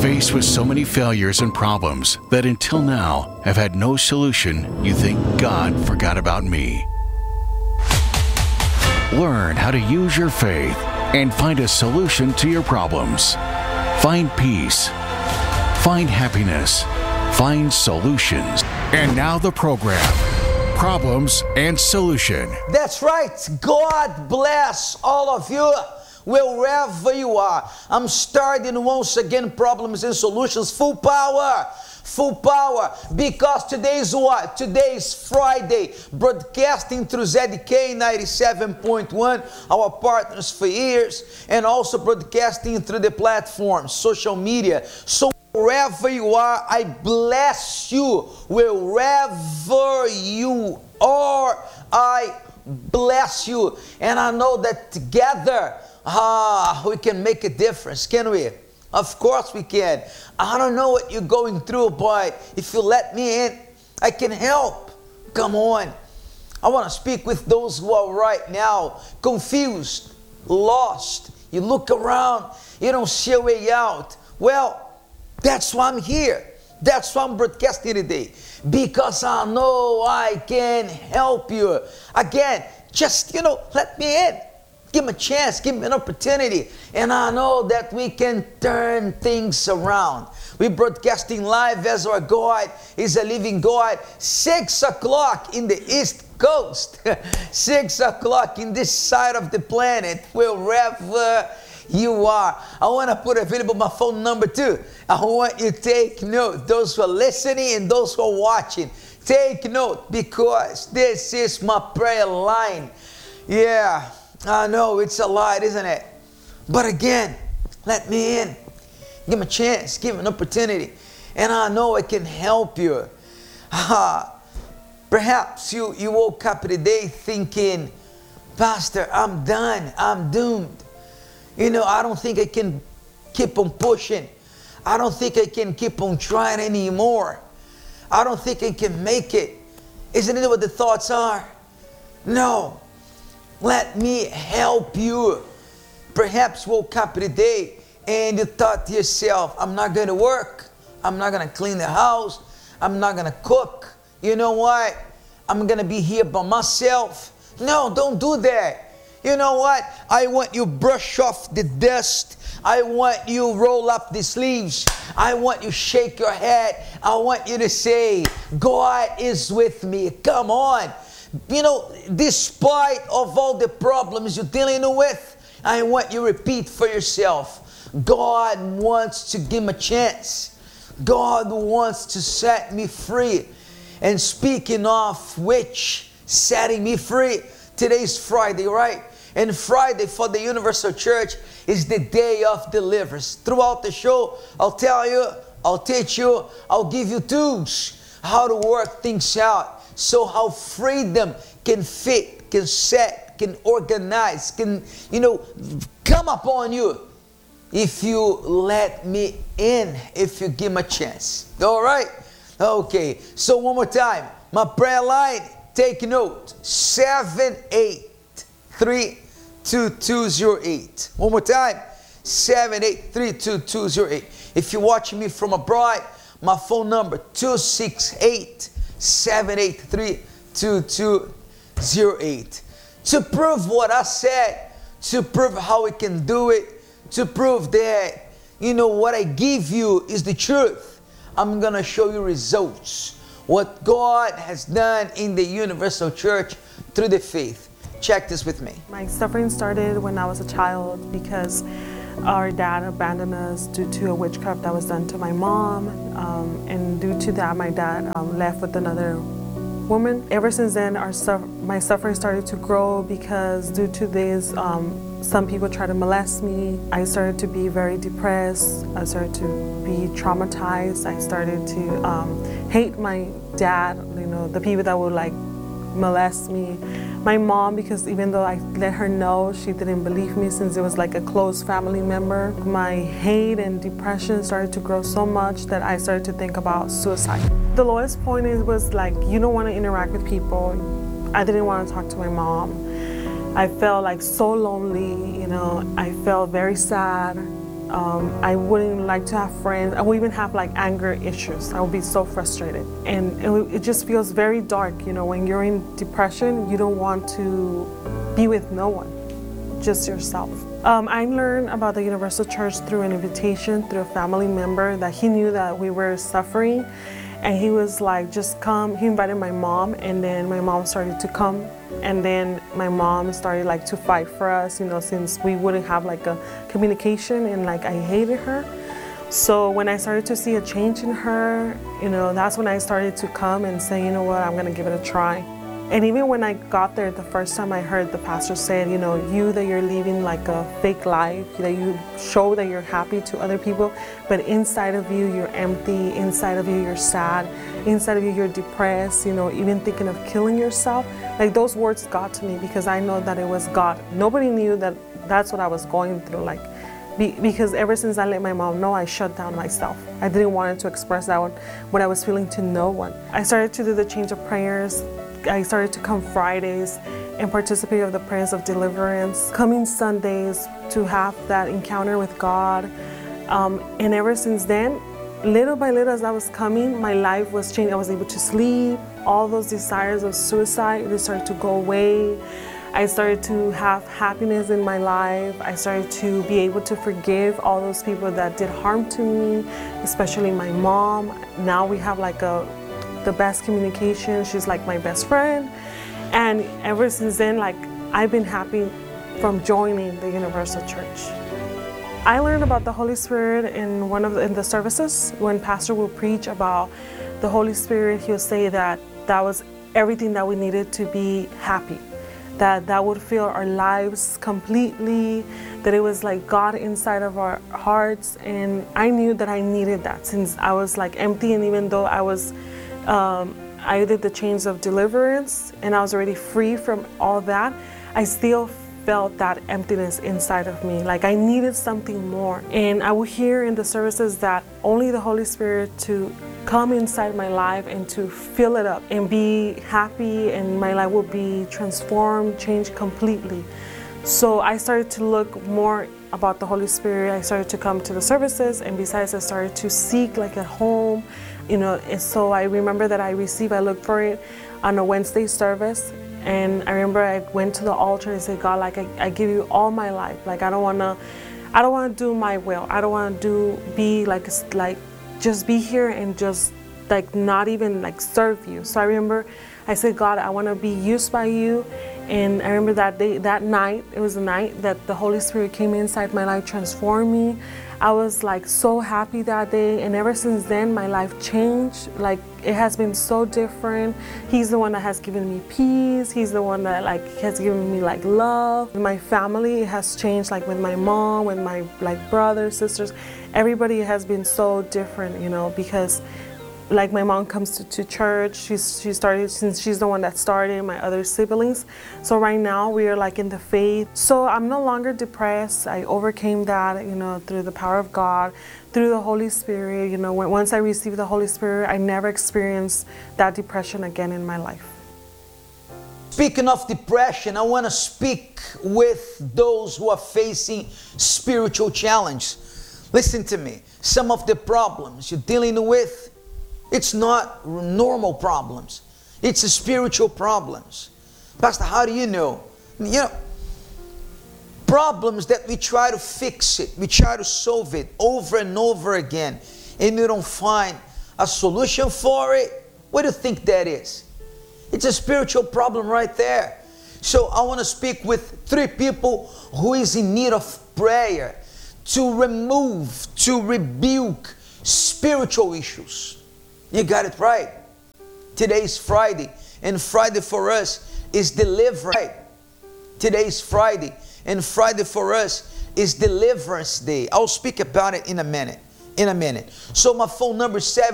Faced with so many failures and problems that until now have had no solution, you think God forgot about me. Learn how to use your faith and find a solution to your problems. Find peace. Find happiness. Find solutions. And now the program, Problems and Solution. That's right. God bless all of you, wherever you are. I'm starting once again, Problems and Solutions, full power. Full power, because today's what? Today's Friday, broadcasting through ZK 97.1, our partners for years, and also broadcasting through the platforms, social media. So wherever you are, I bless you. Wherever you are, I bless you. And I know that together, we can make a difference, can we? Of course we can. I don't know what you're going through, but if you let me in, I can help. Come on. I want to speak with those who are right now confused, lost. You look around, you don't see a way out. Well, that's why I'm here. That's why I'm broadcasting today. Because I know I can help you. Again, just, let me in. Give me a chance, give me an opportunity. And I know that we can turn things around. We're broadcasting live as our God is a living God. 6 o'clock in the East Coast. 6 o'clock in this side of the planet, wherever you are. I want to put available my phone number too. I want you to take note. Those who are listening and those who are watching, take note, because this is my prayer line. Yeah. I know it's a lot, isn't it? But again, let me in. Give me a chance. Give me an opportunity. And I know I can help you. Perhaps you woke up today thinking, Pastor, I'm done. I'm doomed. I don't think I can keep on pushing. I don't think I can keep on trying anymore. I don't think I can make it. Isn't it what the thoughts are? No. Let me help you. Perhaps woke up today and you thought to yourself, I'm not going to work. I'm not going to clean the house. I'm not going to cook. You know what? I'm going to be here by myself. No, don't do that. You know what? I want you brush off the dust. I want you roll up the sleeves. I want you shake your head. I want you to say, God is with me. Come on. Despite of all the problems you're dealing with, I want you to repeat for yourself, God wants to give me a chance. God wants to set me free. And speaking of which, setting me free, today's Friday, right? And Friday for the Universal Church is the day of deliverance. Throughout the show, I'll tell you, I'll teach you, I'll give you tools how to work things out. So how freedom can fit, can set, can organize, can, come upon you if you let me in, if you give me a chance. All right? Okay. So one more time. My prayer line, take note. 783-2208. One more time. 783-2208. If you're watching me from abroad, my phone number, 268-783-2208. To prove what I said, to prove how we can do it, to prove that, what I give you is the truth, I'm going to show you results. What God has done in the Universal Church through the faith. Check this with me. My suffering started when I was a child because our dad abandoned us due to a witchcraft that was done to my mom. And due to that, my dad left with another woman. Ever since then, my suffering started to grow because due to this, some people tried to molest me. I started to be very depressed. I started to be traumatized. I started to hate my dad, the people that would molest me. My mom, because even though I let her know, she didn't believe me since it was like a close family member. My hate and depression started to grow so much that I started to think about suicide. The lowest point was you don't want to interact with people. I didn't want to talk to my mom. I felt so lonely, I felt very sad. I wouldn't like to have friends. I would even have like anger issues. I would be so frustrated. And it just feels very dark, you know, when you're in depression, you don't want to be with no one, just yourself. I learned about the Universal Church through an invitation, through a family member that he knew that we were suffering. And he was like, just come. He invited my mom, and then my mom started to come. And then my mom started like to fight for us, you know, since we wouldn't have like a communication, and like I hated her. So when I started to see a change in her, you know, that's when I started to come and say, you know what, I'm gonna give it a try. And even when I got there, the first time I heard the pastor said, you know, you that you're living like a fake life, that you show that you're happy to other people, but inside of you, you're empty, inside of you, you're sad, inside of you, you're depressed, you know, even thinking of killing yourself. Like those words got to me because I know that it was God. Nobody knew that that's what I was going through, like, because ever since I let my mom know, I shut down myself. I didn't want to express that what I was feeling to no one. I started to do the change of prayers. I started to come Fridays and participate of the prayers of deliverance, coming Sundays to have that encounter with God. And ever since then, little by little as I was coming, my life was changing. I was able to sleep. All those desires of suicide, they started to go away. I started to have happiness in my life. I started to be able to forgive all those people that did harm to me, especially my mom. Now we have like the best communication. She's like my best friend. And ever since then, like I've been happy from joining the Universal Church. I learned about the Holy Spirit in in the services. When Pastor will preach about the Holy Spirit, he'll say that that was everything that we needed to be happy. That would fill our lives completely, that it was like God inside of our hearts. And I knew that I needed that since I was like empty, and even though I did the chains of deliverance and I was already free from all that, I still felt that emptiness inside of me, like I needed something more. And I would hear in the services that only the Holy Spirit to come inside my life and to fill it up and be happy, and my life will be transformed, changed completely. So I started to look more about the Holy Spirit. I started to come to the services, and besides I started to seek like at home, you know. And so I remember that I looked for it on a Wednesday service. And I remember I went to the altar and said, God, like I give you all my life. Like I don't wanna do my will. I don't wanna be like just be here and just like not even like serve you. So I remember I said, God, I wanna be used by you. And I remember that night, it was the night that the Holy Spirit came inside my life, transformed me. I was like so happy that day, and ever since then my life changed. Like it has been so different. He's the one that has given me peace. He's the one that like has given me like love. My family has changed, like with my mom, with my like brothers, sisters. Everybody has been so different, you know, because like my mom comes to church. She started, since she's the one that started, my other siblings. So right now we are like in the faith. So I'm no longer depressed. I overcame that, you know, through the power of God, through the Holy Spirit. You know, once I received the Holy Spirit, I never experienced that depression again in my life. Speaking of depression, I want to speak with those who are facing spiritual challenge. Listen to me. Some of the problems you're dealing with, it's not normal problems. It's spiritual problems. Pastor, how do you know? You know, problems that we try to fix it, we try to solve it over and over again, and you don't find a solution for it. What do you think that is? It's a spiritual problem right there. So I want to speak with 3 people who is in need of prayer to remove, to rebuke spiritual issues. You got it right. Today's Friday, and Friday for us is deliverance. Today's Friday, and Friday for us is Deliverance Day. I'll speak about it in a minute. So my phone number is